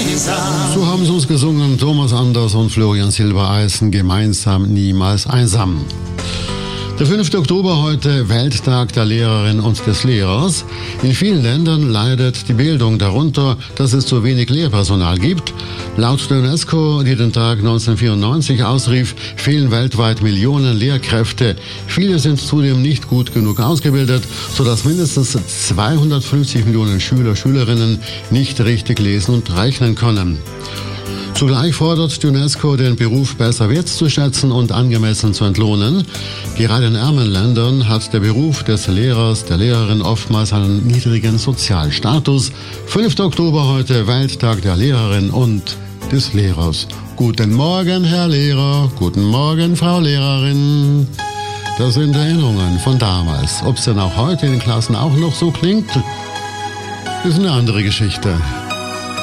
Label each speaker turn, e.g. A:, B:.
A: So haben sie uns gesungen, Thomas Anders und Florian Silbereisen, gemeinsam niemals einsam. Der 5. Oktober heute, Welttag der Lehrerin und des Lehrers. In vielen Ländern leidet die Bildung darunter, dass es zu wenig Lehrpersonal gibt. Laut der UNESCO, die den Tag 1994 ausrief, fehlen weltweit Millionen Lehrkräfte. Viele sind zudem nicht gut genug ausgebildet, sodass mindestens 250 Millionen Schüler, Schülerinnen nicht richtig lesen und rechnen können. Zugleich fordert die UNESCO, den Beruf besser wertzuschätzen und angemessen zu entlohnen. Gerade in ärmeren Ländern hat der Beruf des Lehrers, der Lehrerin oftmals einen niedrigen Sozialstatus. 5. Oktober heute, Welttag der Lehrerin und des Lehrers. Guten Morgen, Herr Lehrer. Guten Morgen, Frau Lehrerin. Das sind Erinnerungen von damals. Ob es denn auch heute in den Klassen auch noch so klingt, ist eine andere Geschichte.